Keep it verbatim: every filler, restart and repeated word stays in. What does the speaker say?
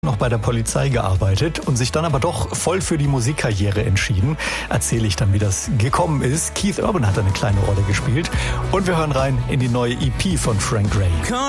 noch bei der Polizei gearbeitet und sich dann aber doch voll für die Musikkarriere entschieden. Erzähle ich dann, wie das gekommen ist. Keith Urban hat eine kleine Rolle gespielt und wir hören rein in die neue E P von Frank Gray.